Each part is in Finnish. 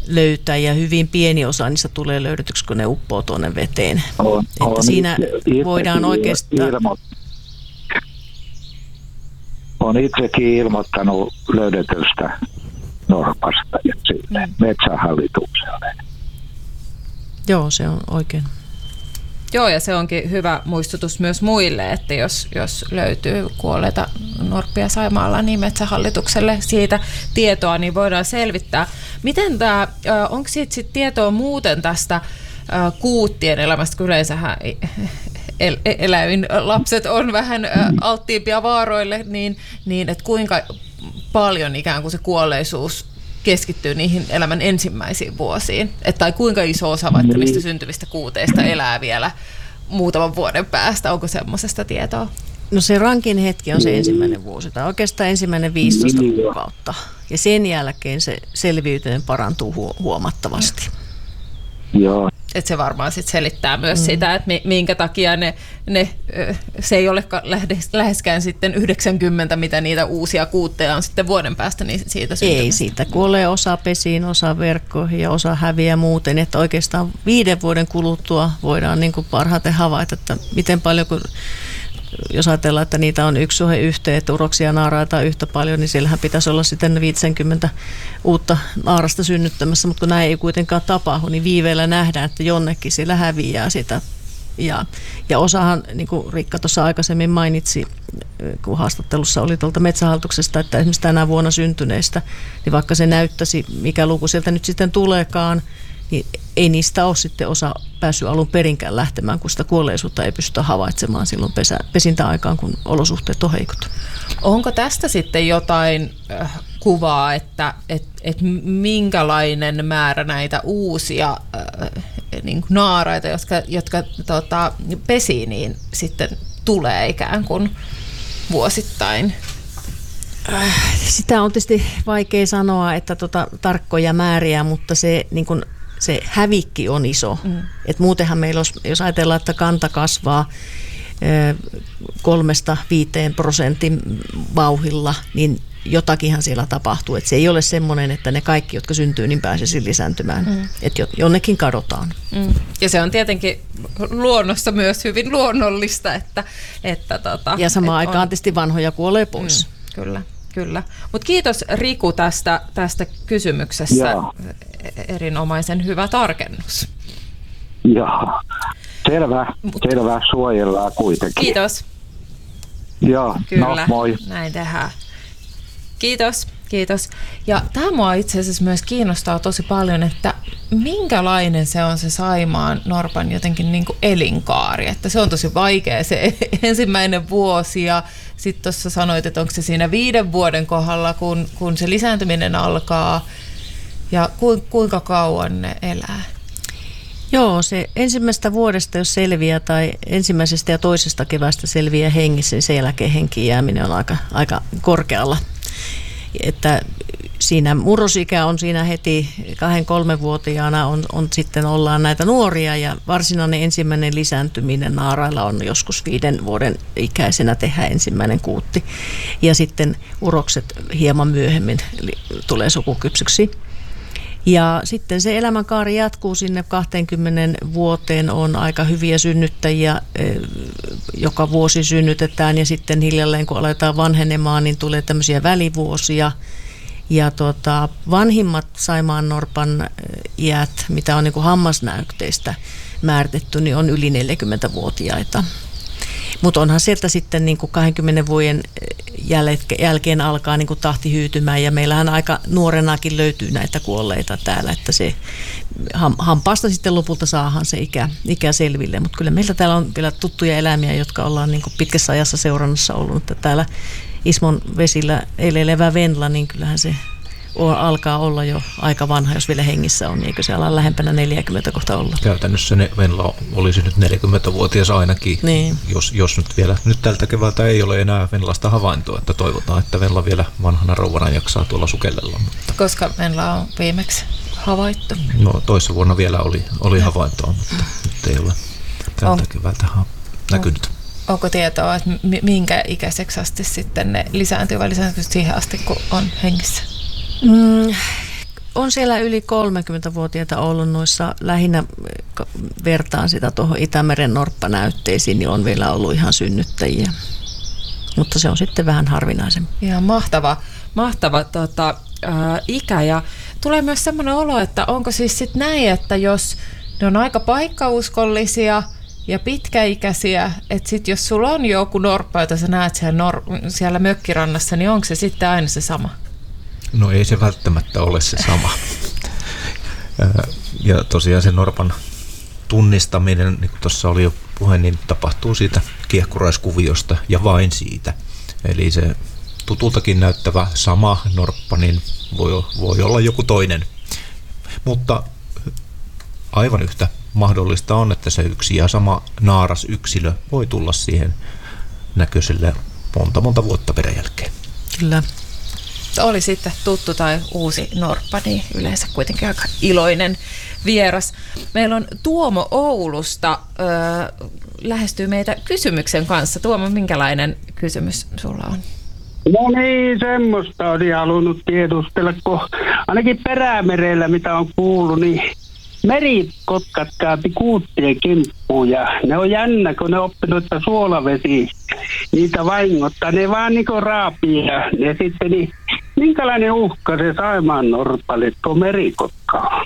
löytää ja hyvin pieni osa niistä tulee löydetyksi, kun ne uppoo tuonne veteen. Että siinä voidaan oikeastaan... Olen itsekin ilmoittanut löydetystä norpasta ja sille metsähallitukselle. Joo, se on oikein. Joo, ja se onkin hyvä muistutus myös muille, että jos löytyy kuolleita norppia Saimaalla, niin Metsähallitukselle siitä tietoa niin voidaan selvittää. Miten onko siitä sit tietoa muuten tästä kuuttien elämästä, kun yleensähän eläin lapset on vähän alttiimpia vaaroille, niin että kuinka paljon ikään kuin se kuolleisuus keskittyy niihin elämän ensimmäisiin vuosiin, tai kuinka iso osa vaikka niistä syntyvistä kuuteista elää vielä muutaman vuoden päästä, onko semmoisesta tietoa? No se rankin hetki on se ensimmäinen vuosi, tai oikeastaan ensimmäinen 15 kuukautta, ja sen jälkeen se selviytyminen parantuu huomattavasti. Joo. Että se varmaan sit selittää myös sitä, että minkä takia se ei ole läheskään sitten 90, mitä niitä uusia kuutteja on sitten vuoden päästä niin siitä syntymästä. Ei, siitä kuolee osa pesiin, osa verkkoihin ja osa häviää muuten, että oikeastaan 5 vuoden kuluttua voidaan niin kuin parhaiten havaita, että miten paljon, jos ajatellaan, että niitä on 1:1, että uroksia ja naaraita on yhtä paljon, niin siellähän pitäisi olla sitten 50 uutta naarasta synnyttämässä, mutta kun näin ei kuitenkaan tapahdu, niin viiveellä nähdään, että jonnekin siellä häviää sitä. Ja osahan, niin kuin Riikka tuossa aikaisemmin mainitsi, kun haastattelussa oli tuolta Metsähallituksesta, että esimerkiksi tänä vuonna syntyneistä, niin vaikka se näyttäisi, mikä luku sieltä nyt sitten tuleekaan, niin ei niistä ole sitten osa päässyt alun perinkään lähtemään, kun sitä kuolleisuutta ei pystytä havaitsemaan silloin pesintäaikaan, kun olosuhteet on heikot. Onko tästä sitten jotain kuvaa, että minkälainen määrä näitä uusia niin kuin naaraita, jotka pesii, niin sitten tulee ikään kuin vuosittain? Sitä on tietysti vaikea sanoa, että tarkkoja määriä, mutta se niin kuin se hävikki on iso. Et muutenhan meillä, jos ajatellaan, että kanta kasvaa 3-5% vauhdilla, niin jotakinhan siellä tapahtuu. Et se ei ole semmoinen, että ne kaikki, jotka syntyy, niin pääsisi lisääntymään. Että jonnekin kadotaan. Ja se on tietenkin luonnossa myös hyvin luonnollista. Ja samaan aikaan tietysti vanhoja kuolee pois. Kyllä. Mutta kiitos Riku tästä kysymyksestä. Joo. Erinomaisen hyvä tarkennus. Joo. Selvä. Suojellaan kuitenkin. Kiitos. Joo, kyllä. No moi. Näin tehdään. Kiitos. Ja tämä mua itse asiassa myös kiinnostaa tosi paljon, että minkälainen se on se Saimaan norpan jotenkin niin kuin elinkaari. Että se on tosi vaikea se ensimmäinen vuosi ja sitten tuossa sanoit, että onko se siinä 5 vuoden kohdalla, kun se lisääntyminen alkaa ja kuinka kauan ne elää? Joo, se ensimmäisestä vuodesta, jos selviää, tai ensimmäisestä ja toisesta keväästä selviää hengissä, niin sen jälkeen henkiin jääminen on aika korkealla. Että siinä murrosikä on siinä heti 2-3-vuotiaana sitten ollaan näitä nuoria ja varsinainen ensimmäinen lisääntyminen naarailla on joskus 5 vuoden ikäisenä tehdään ensimmäinen kuutti ja sitten urokset hieman myöhemmin tulee sukukypsyksi. Ja sitten se elämänkaari jatkuu sinne 20 vuoteen, on aika hyviä synnyttäjiä, joka vuosi synnytetään ja sitten hiljalleen kun aletaan vanhenemaan, niin tulee tämmöisiä välivuosia. Ja vanhimmat Saimaannorpan iät, mitä on niin kuin hammasnäytteistä määritetty, niin on yli 40-vuotiaita. Mutta onhan sieltä sitten niin kuin 20 vuoden jälkeen alkaa niin kuin tahti hyytymään ja meillähän aika nuorenakin löytyy näitä kuolleita täällä, että se hampaasta sitten lopulta saadaan se ikä selville. Mutta kyllä meillä täällä on kyllä tuttuja eläimiä, jotka ollaan niin kuin pitkässä ajassa seurannassa ollut. Että täällä Ismon vesillä elelevä Venla, niin kyllähän se alkaa olla jo aika vanha, jos vielä hengissä on, niin eikö se ala lähempänä 40 kohta olla? Käytännössä Venla olisi nyt 40-vuotias ainakin, niin. Jos nyt vielä, nyt tältä keväältä ei ole enää Venlasta havaintoa, että toivotaan, että Venla vielä vanhana rouvana jaksaa tuolla sukellella. Mutta koska Venla on viimeksi havaittu? No toissa vuonna vielä oli havaintoa, mutta nyt ei ole tältä keväältä näkynyt. Onko tietoa, että minkä ikäiseksi asti sitten ne lisääntyy vai lisääntyy siihen asti, kun on hengissä? on siellä yli 30-vuotiaita ollut noissa, lähinnä vertaan sitä tuohon Itämeren norppanäytteisiin, niin on vielä ollut ihan synnyttäjiä. Mutta se on sitten vähän harvinaisempi. Ihan mahtava ikä. Ja tulee myös semmoinen olo, että onko siis sitten näin, että jos ne on aika paikkauskollisia ja pitkäikäisiä, että sitten jos sulla on joku norppa, jota sä näet siellä mökkirannassa, niin onko se sitten aina se sama? No ei se välttämättä ole se sama. Ja tosiaan se norpan tunnistaminen, niin kuin tuossa oli jo puhe, niin tapahtuu siitä kiehkuraiskuviosta ja vain siitä. Eli se tutultakin näyttävä sama norppa, niin voi olla joku toinen. Mutta aivan yhtä mahdollista on, että se yksi ja sama naaras yksilö voi tulla siihen näköiselle monta vuotta peräjälkeen. Kyllä. Oli sitten tuttu tai uusi norppa, niin yleensä kuitenkin aika iloinen vieras. Meillä on Tuomo Oulusta lähestyy meitä kysymyksen kanssa. Tuomo, minkälainen kysymys sulla on? No niin, semmoista olisi halunnut tiedustella, kun ainakin Perämerellä, mitä on kuullut, niin merikotkat käypi kuuttien kimppuun ja ne on jännä, kun ne oppinut, että suolavesi niitä vaingottaa. Ne vaan niinku raapii ja ne sitten, niin minkälainen uhka se Saimaan norpalle tuo merikotka on?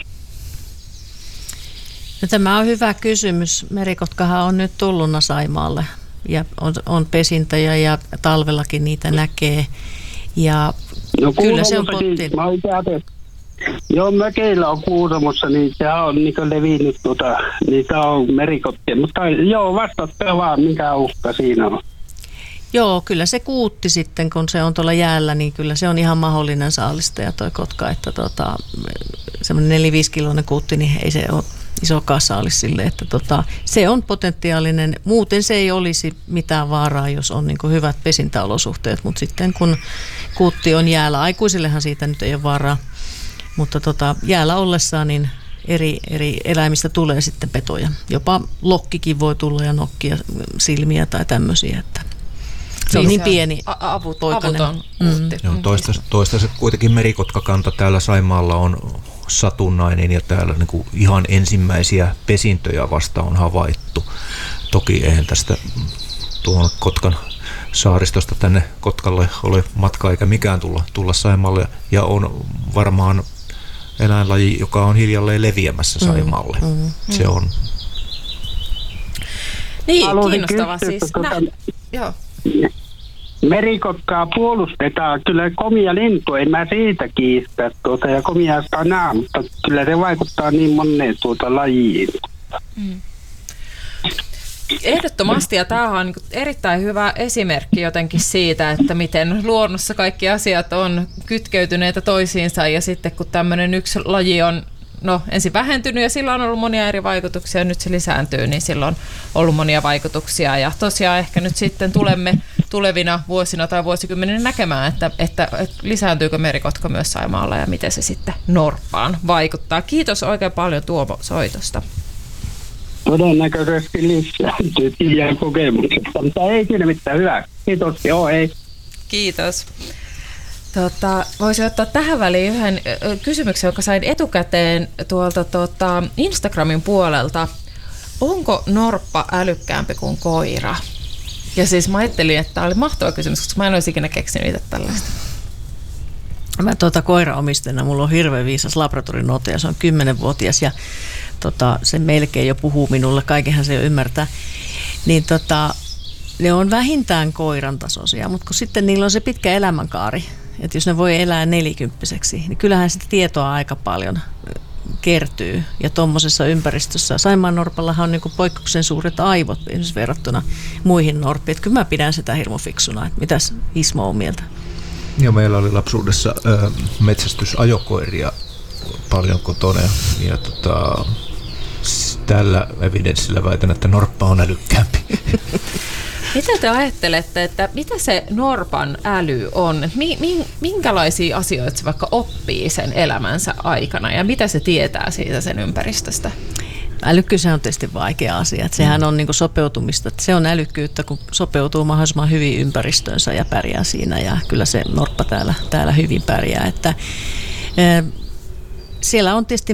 No, tämä on hyvä kysymys. Merikotkahan on nyt tulluna Saimaalle ja on pesintöjä ja talvellakin niitä näkee. Ja no, kyllä se on potti. Joo, mökeillä on Kuusamossa, niin se on niin levinnyt, niitä on merikottia. Mutta joo, vastatkaa vaan, mikä uhka siinä on. Joo, kyllä se kuutti sitten, kun se on tuolla jäällä, niin kyllä se on ihan mahdollinen saalistaja toi kotka, että semmoinen 4-5 kiloinen kuutti, niin ei se ole isokaan saalis sille, että se on potentiaalinen. Muuten se ei olisi mitään vaaraa, jos on niin kuin hyvät pesintäolosuhteet, mutta sitten kun kuutti on jäällä, aikuisillehan siitä nyt ei ole vaaraa, mutta jäällä ollessaan niin eri eläimistä tulee sitten petoja. Jopa lokkikin voi tulla ja nokkia, silmiä tai tämmöisiä, että se on niin pieni poikainen. Toistaiseksi kuitenkin merikotkakanta täällä Saimaalla on satunnainen ja täällä niin kuin ihan ensimmäisiä pesintöjä vasta on havaittu. Toki eihän tästä tuon Kotkan saaristosta tänne Kotkalle ole matkaa eikä mikään tulla Saimaalle ja on varmaan eläinlaji, joka on hiljalleen leviämässä Saimaalle. Se on. Niin, kiinnostavaa siis. Joo. Merikotkaa puolustetaan. Kyllä komia lintu, en mä siitä kiistä ja komia sanaa, mutta kyllä se vaikuttaa niin moneen lajiin. Ehdottomasti, ja tämähän on erittäin hyvä esimerkki jotenkin siitä, että miten luonnossa kaikki asiat on kytkeytyneitä toisiinsa, ja sitten kun tämmöinen yksi laji on ensin vähentynyt ja sillä on ollut monia eri vaikutuksia ja nyt se lisääntyy, niin sillä on ollut monia vaikutuksia ja tosiaan ehkä nyt sitten tulemme tulevina vuosina tai vuosikymmeninä näkemään, että lisääntyykö merikotka myös Saimaalla ja miten se sitten norppaan vaikuttaa. Kiitos oikein paljon Tuomo soitosta. Todennäköisesti lisääntyy tiedän kokemuksesta, mutta ei siinä mitään hyvää. Kiitos, joo ei. Kiitos. Voisin ottaa tähän väliin yhden kysymyksen, jonka sain etukäteen tuolta Instagramin puolelta. Onko norppa älykkäämpi kuin koira? Ja siis mä ajattelin, että tämä oli mahtava kysymys, koska mä en olisi ikinä keksinyt itse tällaista. Mä koiraomistajana, mulla on hirveän viisas labradorin ja se on 10-vuotias ja se melkein jo puhuu minulle, kaikenhan se jo ymmärtää. Niin ne on vähintään koiran tasoisia, mutta kun sitten niillä on se pitkä elämänkaari, että jos ne voi elää 40-vuotiaaksi, niin kyllähän sitä tietoa aika paljon kertyy. Ja tuommoisessa ympäristössä Saimaannorpallahan on niinku poikkeuksellisen suuret aivot esimerkiksi verrattuna muihin norppiin. Kyllä mä pidän sitä hirmu fiksuna. Mitäs Ismo on mieltä? Ja meillä oli lapsuudessa metsästysajokoiria paljon kotona ja tällä evidenssillä väitän, että norppa on älykkäämpi. Mitä te ajattelette, että mitä se norpan äly on? Minkälaisia asioita se vaikka oppii sen elämänsä aikana ja mitä se tietää siitä sen ympäristöstä? Älykkyys on tietysti vaikea asia. Että sehän on niin kuin sopeutumista. Että se on älykkyyttä, kun sopeutuu mahdollisimman hyvin ympäristöönsä ja pärjää siinä. Ja kyllä se norppa täällä hyvin pärjää. Että, siellä on tietysti